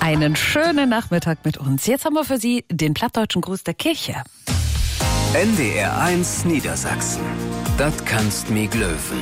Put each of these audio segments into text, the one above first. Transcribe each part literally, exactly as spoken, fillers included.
Einen schönen Nachmittag mit uns. Jetzt haben wir für Sie den plattdeutschen Gruß der Kirche. N D R eins Niedersachsen. Das kannst mi glöwen.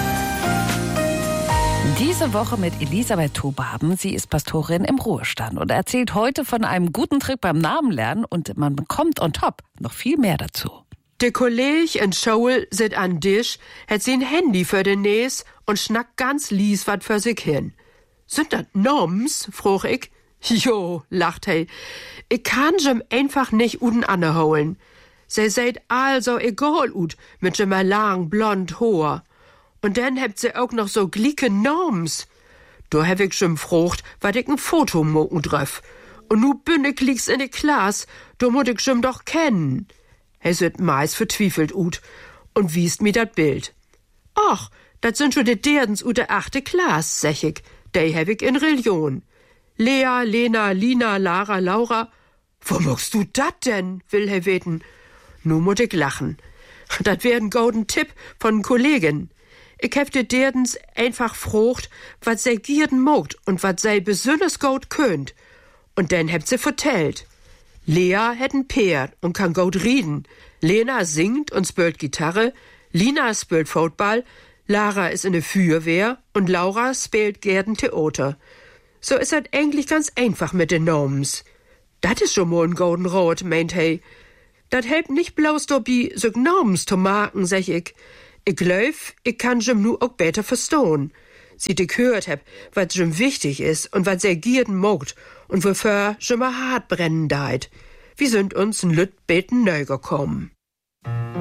Diese Woche mit Elisabeth Tobaben. Sie ist Pastorin im Ruhestand und erzählt heute von einem guten Trick beim Namenlernen und man bekommt on top noch viel mehr dazu. De Kolleg in Schule sit an Tisch, hat sein Handy für den Näs und schnackt ganz lies wat für sich hin. Sind dat Noms? Fruch ich. Jo, lacht he. Ich kann jem einfach nicht uden anholen. Se seid also egal ut mit jem lang blond Haar. Und dann habt sie auch noch so glicke Noms. Da hab ich schon frucht, wat ich ein Foto moken dröff. Und nu bin ich lieg's in de Klasse, da muss ich jem doch kennen. He sit meist vertwiefelt ut und wiest mir dat Bild. Ach, dat sind schon de Derdens ut der achte Klasse, sech ich. De hab ich in Religion. Lea, Lena, Lina, Lara, Laura. Wo muckst du dat denn, will he weten. Nu muss ich lachen. Dat wär ein golden Tipp von Kollegen. Ich hab de Derdens einfach frucht, wat sei gierden mogt und wat sei besonders gut könnt. Und dann habt sie vertellt. Lea hätt ein Pferd und kann gut reden. Lena singt und spielt Gitarre. Lina spielt Football. Lara ist in der Feuerwehr und Laura spielt gern Theater. So ist das eigentlich ganz einfach mit den Noms. Dat is schon mal ein golden Rot, meint he. Dat helpt nicht bloß dabei, so Noms zu machen, sag ich. Ich glaub, ich kann jem nu auch besser verstehen. Sie ich gehört hab, wat jem wichtig ist und wat sehr gierden mogt und wofür jem a hart brennen deit. Wir sind uns n Lüt beten neu gekommen.